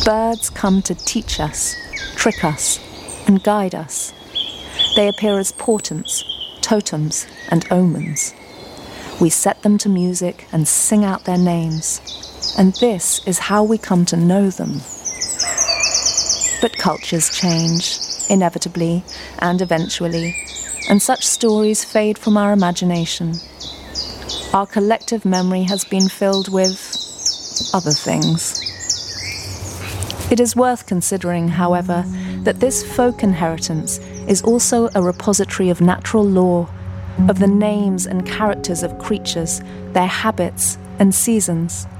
Birds come to teach us, trick us, and guide us. They appear as portents, totems, and omens. We set them to music and sing out their names, and this is how we come to know them. But cultures change, inevitably and eventually, and such stories fade from our imagination. Our collective memory has been filled with other things. It is worth considering, however, that this folk inheritance is also a repository of natural law, of the names and characters of creatures, their habits and seasons.